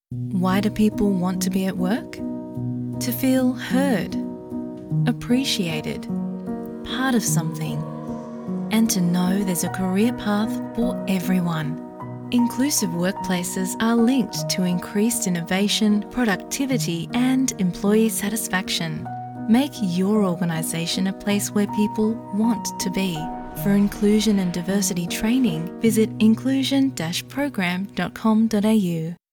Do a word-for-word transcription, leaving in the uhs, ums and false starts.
Why do people want to be at work? To feel heard, appreciated, part of something, and to know there's a career path for everyone. Inclusive workplaces are linked to increased innovation, productivity, and employee satisfaction. Make your organisation a place where people want to be. For inclusion and diversity training, visit inclusion dash program dot com dot a u.